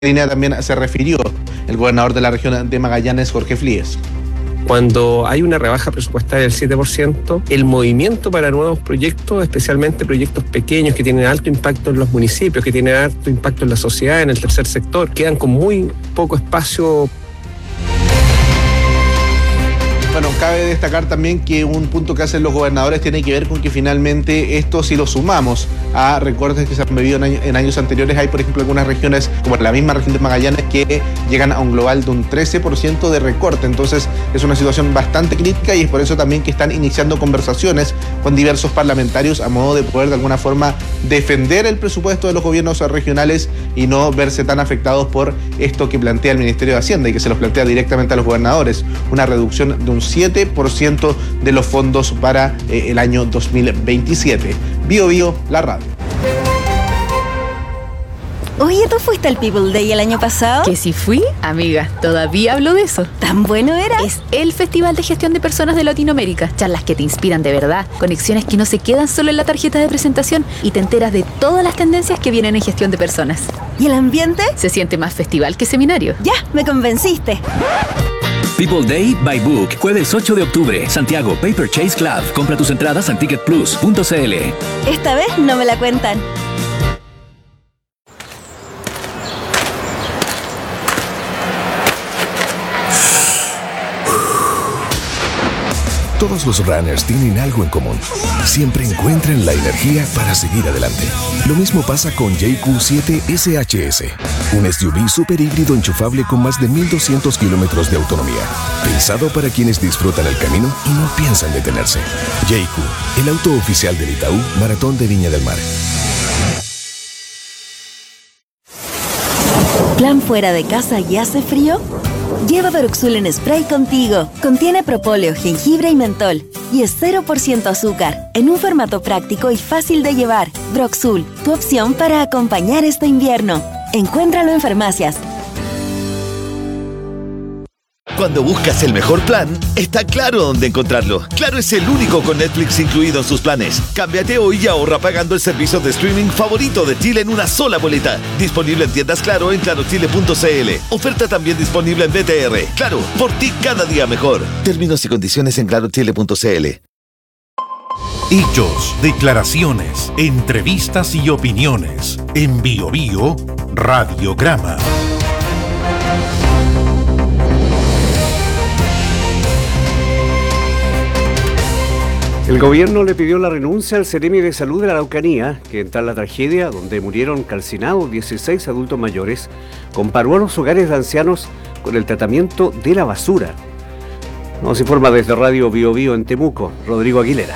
línea también se refirió el gobernador de la región de Magallanes, Jorge Flies. Cuando hay una rebaja presupuestaria del 7%, el movimiento para nuevos proyectos, especialmente proyectos pequeños que tienen alto impacto en los municipios, que tienen alto impacto en la sociedad, en el tercer sector, quedan con muy poco espacio. Bueno, cabe destacar también que un punto que hacen los gobernadores tiene que ver con que finalmente esto, si lo sumamos a recortes que se han vivido en años anteriores, hay por ejemplo algunas regiones, como la misma región de Magallanes, que llegan a un global de un 13% de recorte. Entonces es una situación bastante crítica y es por eso también que están iniciando conversaciones con diversos parlamentarios a modo de poder de alguna forma defender el presupuesto de los gobiernos regionales y no verse tan afectados por esto que plantea el Ministerio de Hacienda y que se los plantea directamente a los gobernadores, una reducción de un 7% de los fondos para el año 2027. Bio Bio, la radio. Oye, ¿tú fuiste al People Day el año pasado? Que si fui, amiga, todavía hablo de eso. ¿Tan bueno era? Es el Festival de Gestión de Personas de Latinoamérica. Charlas que te inspiran de verdad, conexiones que no se quedan solo en la tarjeta de presentación y te enteras de todas las tendencias que vienen en gestión de personas. ¿Y el ambiente? Se siente más festival que seminario. Ya, me convenciste. People Day by Book, jueves 8 de octubre, Santiago, Paper Chase Club. Compra tus entradas en ticketplus.cl. Esta vez no me la cuentan. Todos los runners tienen algo en común. Siempre encuentran la energía para seguir adelante. Lo mismo pasa con JQ7 SHS, un SUV super híbrido enchufable con más de 1,200 kilómetros de autonomía. Pensado para quienes disfrutan el camino y no piensan detenerse. JQ, el auto oficial del Itaú Maratón de Viña del Mar. ¿Plan fuera de casa y hace frío? Lleva Broxul en spray contigo. Contiene propóleo, jengibre y mentol. Y es 0% azúcar, en un formato práctico y fácil de llevar. Broxul, tu opción para acompañar este invierno. Encuéntralo en farmacias. Cuando buscas el mejor plan, está Claro dónde encontrarlo. Claro es el único con Netflix incluido en sus planes. Cámbiate hoy y ahorra pagando el servicio de streaming favorito de Chile en una sola boleta. Disponible en tiendas Claro en clarochile.cl. Oferta también disponible en BTR. Claro, por ti cada día mejor. Términos y condiciones en clarochile.cl. Hechos, declaraciones, entrevistas y opiniones. En Bio Bio, Radiograma. El gobierno le pidió la renuncia al Seremi de Salud de la Araucanía, que en tal tragedia, donde murieron calcinados 16 adultos mayores, comparó a los hogares de ancianos con el tratamiento de la basura. Nos informa desde Radio Bio Bio en Temuco, Rodrigo Aguilera.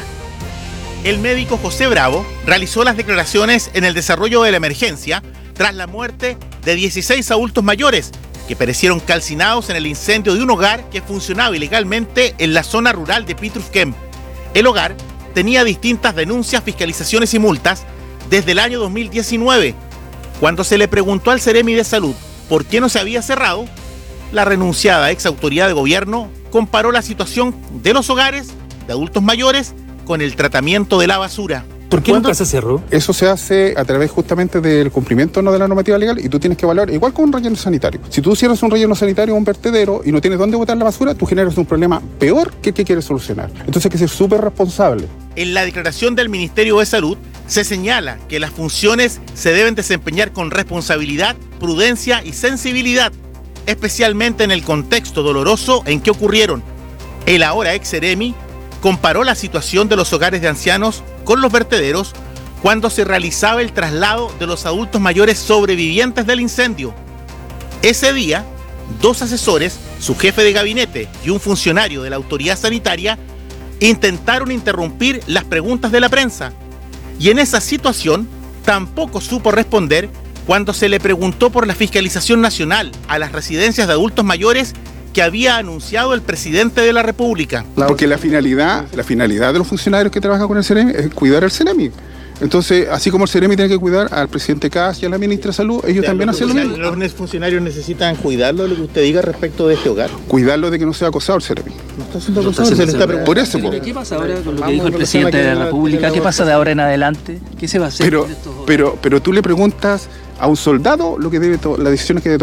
El médico José Bravo realizó las declaraciones en el desarrollo de la emergencia tras la muerte de 16 adultos mayores que perecieron calcinados en el incendio de un hogar que funcionaba ilegalmente en la zona rural de Pitrufquén. El hogar tenía distintas denuncias, fiscalizaciones y multas desde el año 2019. Cuando se le preguntó al Seremi de Salud por qué no se había cerrado, la renunciada ex autoridad de gobierno comparó la situación de los hogares de adultos mayores con el tratamiento de la basura. ¿Por qué nunca se cerró? Eso se hace a través justamente del cumplimiento no de la normativa legal y tú tienes que evaluar, igual con un relleno sanitario. Si tú cierras un relleno sanitario o un vertedero y no tienes dónde botar la basura, tú generas un problema peor que el que quieres solucionar. Entonces hay que ser súper responsable. En la declaración del Ministerio de Salud se señala que las funciones se deben desempeñar con responsabilidad, prudencia y sensibilidad, especialmente en el contexto doloroso en que ocurrieron. El ahora ex Seremi comparó la situación de los hogares de ancianos con los vertederos cuando se realizaba el traslado de los adultos mayores sobrevivientes del incendio. Ese día, 2 asesores, su jefe de gabinete y un funcionario de la autoridad sanitaria intentaron interrumpir las preguntas de la prensa. Y en esa situación tampoco supo responder cuando se le preguntó por la fiscalización nacional a las residencias de adultos mayores que había anunciado el presidente de la República. Porque la finalidad de los funcionarios que trabajan con el Seremi es cuidar al Seremi. Entonces, así como el Seremi tiene que cuidar al presidente Kast y a la ministra de Salud, ellos también hacen lo mismo. ¿Los funcionarios necesitan cuidarlo de lo que usted diga respecto de este hogar? Cuidarlo de que no sea acosado el Seremi. No está siendo acosado, se le está preguntando. Por eso, ¿Qué pasa ahora con lo que dijo el presidente de la República? ¿Qué pasa de ahora en adelante? ¿Qué se va a hacer? Pero tú le preguntas a un soldado lo que debe las decisiones que debe tomar